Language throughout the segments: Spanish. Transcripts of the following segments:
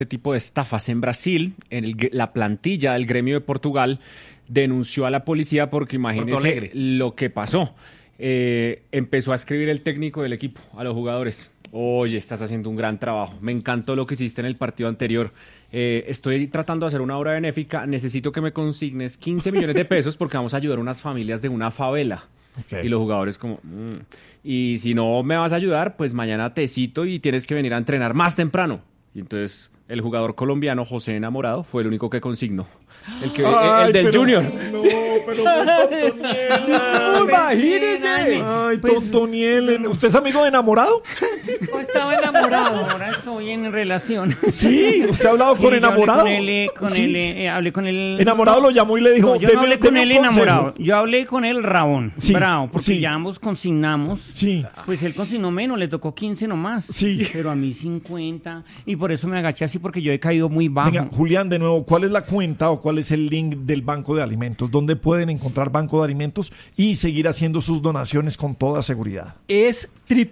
tipo de estafas en Brasil, la plantilla del gremio de Portugal denunció a la policía porque Porto imagínese Alegre. lo que pasó. Empezó a escribir el técnico del equipo a los jugadores. Oye, estás haciendo un gran trabajo. Me encantó lo que hiciste en el partido anterior. Estoy tratando de hacer una obra benéfica. Necesito que me consignes 15 millones de pesos porque vamos a ayudar a unas familias de una favela. Ok. Y los jugadores como... Y si no me vas a ayudar, pues mañana te cito y tienes que venir a entrenar más temprano. Y entonces el jugador colombiano José Enamorado fue el único que consignó. El del Junior. No, pero Totoniel. Imagínese. Ay, Totoniel. ¿Usted es amigo de Enamorado? Yo estaba enamorado, ahora estoy en relación. Sí, ¿usted ha hablado Sí, con yo Enamorado? Hablé con él. Enamorado lo llamó y le dijo, No, yo no hablé con deme él un consejo. enamorado, yo hablé con él rabón, Sí, bravo, porque sí. ya ambos consignamos. Sí. Pues él consignó menos, le tocó 15 nomás. Sí. Pero a mí 50, y por eso me agaché así, porque yo he caído muy bajo. Venga, Julián, de nuevo, ¿cuál es la cuenta o cuál es el link del Banco de Alimentos? ¿Dónde pueden encontrar Banco de Alimentos y seguir haciendo sus donaciones con toda seguridad? Es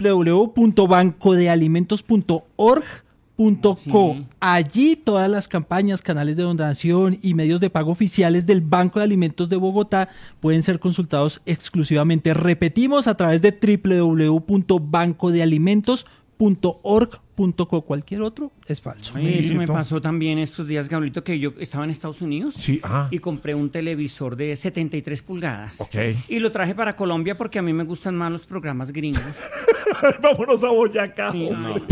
www.bancodealimentos.org.co. Sí. Allí todas las campañas, canales de donación y medios de pago oficiales del Banco de Alimentos de Bogotá pueden ser consultados exclusivamente. Repetimos, a través de www.bancodealimentos.org.co. Cualquier otro es falso. Oye, eso me Amiguito. pasó también estos días, Gabrielito, que yo estaba en Estados Unidos Sí, y compré un televisor de 73 pulgadas. Ok. Y lo traje para Colombia porque a mí me gustan más los programas gringos. Vámonos a Boyacá, Sí, hombre. ay.